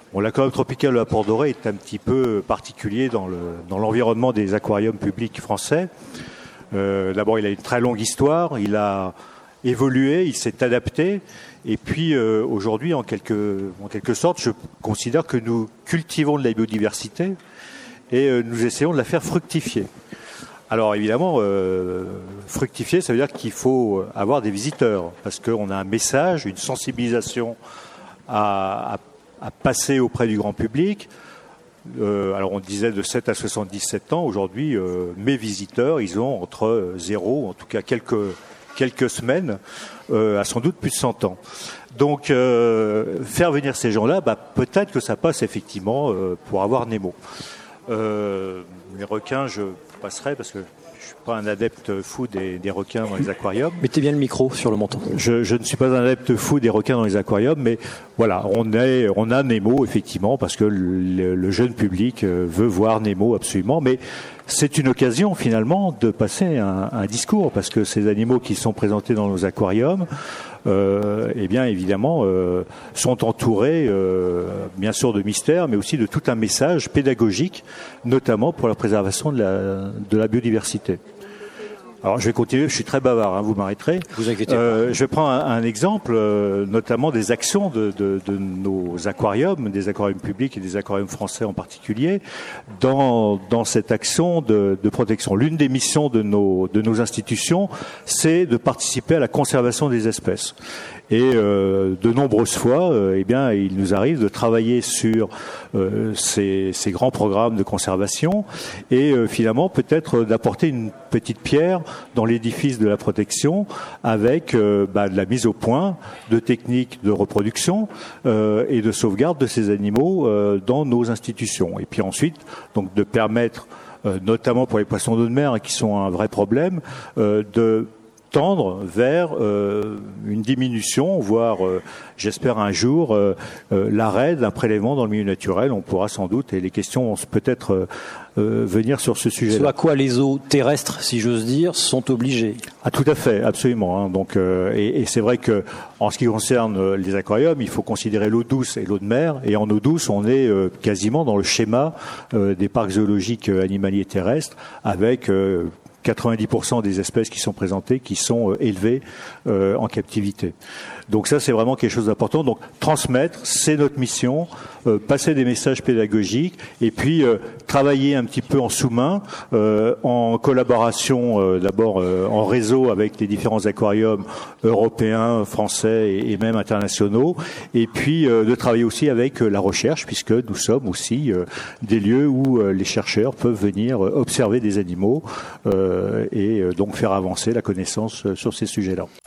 Bon, l'aquarium tropical de la Porte Dorée est un petit peu particulier dans l'environnement des aquariums publics français. D'abord, il a une très longue histoire, il a évolué, il s'est adapté, et puis aujourd'hui, en quelque sorte, je considère que nous cultivons de la biodiversité et nous essayons de la faire fructifier. Alors évidemment, fructifier, ça veut dire qu'il faut avoir des visiteurs, parce qu'on a un message, une sensibilisation à passer auprès du grand public. Alors on disait de 7 à 77 ans, aujourd'hui mes visiteurs, ils ont entre 0, en tout cas quelques semaines, à sans doute plus de 100 ans. Donc faire venir ces gens-là, peut-être que ça passe effectivement pour avoir Nemo. Les requins, je passerai parce que je suis pas un adepte fou des requins dans les aquariums. Mettez bien le micro sur le menton. Je ne suis pas un adepte fou des requins dans les aquariums, mais voilà, on a Nemo effectivement parce que le jeune public veut voir Nemo absolument, mais c'est une occasion finalement de passer un discours parce que ces animaux qui sont présentés dans nos aquariums, eh bien évidemment sont entourés bien sûr de mystères, mais aussi de tout un message pédagogique, notamment pour la préservation de la biodiversité. Alors je vais continuer, je suis très bavard, vous m'arrêterez. Vous inquiétez pas. Je prends un exemple, notamment des actions de nos aquariums, des aquariums publics et des aquariums français en particulier, dans cette action de protection. L'une des missions de nos institutions, c'est de participer à la conservation des espèces. Et de nombreuses fois, eh bien, il nous arrive de travailler sur ces grands programmes de conservation et finalement peut-être d'apporter une petite pierre dans l'édifice de la protection avec de la mise au point de techniques de reproduction et de sauvegarde de ces animaux dans nos institutions. Et puis ensuite, donc de permettre, notamment pour les poissons d'eau de mer qui sont un vrai problème, de tendre vers une diminution, voire j'espère un jour l'arrêt d'un prélèvement dans le milieu naturel. On pourra sans doute, et les questions vont peut-être venir sur ce sujet-là. Ce à quoi les eaux terrestres, si j'ose dire, sont obligées. Ah, tout à fait, absolument. Donc, et c'est vrai que en ce qui concerne les aquariums, il faut considérer l'eau douce et l'eau de mer. Et en eau douce, on est quasiment dans le schéma des parcs zoologiques animaliers terrestres, avec 90% des espèces qui sont présentées, qui sont élevées en captivité. Donc ça, c'est vraiment quelque chose d'important. Donc transmettre, c'est notre mission, passer des messages pédagogiques et puis travailler un petit peu en sous-main, en collaboration d'abord en réseau avec les différents aquariums européens, français et même internationaux, et puis de travailler aussi avec la recherche, puisque nous sommes aussi des lieux où les chercheurs peuvent venir observer des animaux et donc faire avancer la connaissance sur ces sujets-là.